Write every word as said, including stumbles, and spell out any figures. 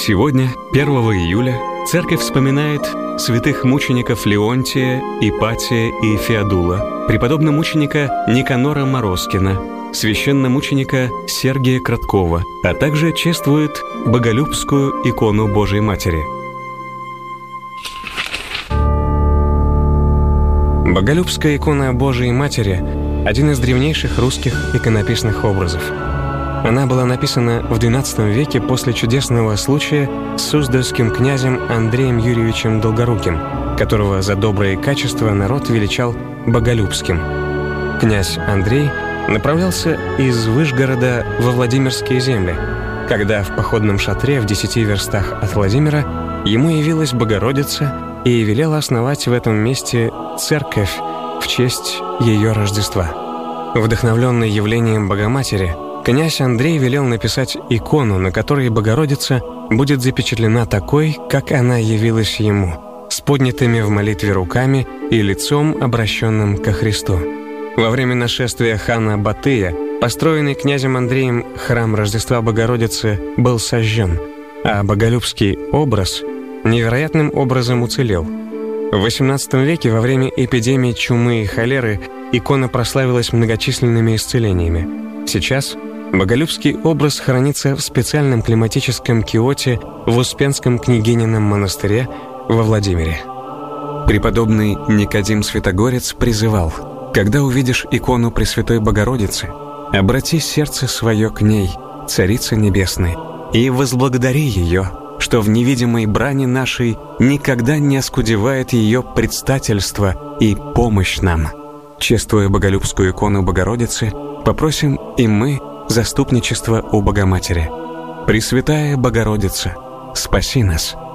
Сегодня, первого июля, Церковь вспоминает святых мучеников Леонтия, Ипатия и Феодула, преподобно-мученика Никанора Морозкина, священномученика Сергия Краткова, а также чествует Боголюбскую икону Божией Матери. Боголюбская икона Божией Матери – один из древнейших русских иконописных образов. Она была написана в двенадцатом веке после чудесного случая с суздальским князем Андреем Юрьевичем Долгоруким, которого за добрые качества народ величал Боголюбским. Князь Андрей направлялся из Вышгорода во Владимирские земли, когда в походном шатре в десяти верстах от Владимира ему явилась Богородица и велела основать в этом месте церковь в честь ее Рождества. Вдохновленный явлением Богоматери, князь Андрей велел написать икону, на которой Богородица будет запечатлена такой, как она явилась ему, с поднятыми в молитве руками и лицом, обращенным ко Христу. Во время нашествия хана Батыя, построенный князем Андреем храм Рождества Богородицы был сожжен, а боголюбский образ невероятным образом уцелел. В восемнадцатом веке во время эпидемии чумы и холеры икона прославилась многочисленными исцелениями. Сейчас боголюбский образ хранится в специальном климатическом киоте в Успенском княгинином монастыре во Владимире. Преподобный Никодим Святогорец призывал: «Когда увидишь икону Пресвятой Богородицы, обрати сердце свое к ней, Царице Небесной, и возблагодари ее, что в невидимой брани нашей никогда не оскудевает ее предстательство и помощь нам». Чествуя боголюбскую икону Богородицы, попросим и мы заступничество у Богоматери. Пресвятая Богородица, спаси нас!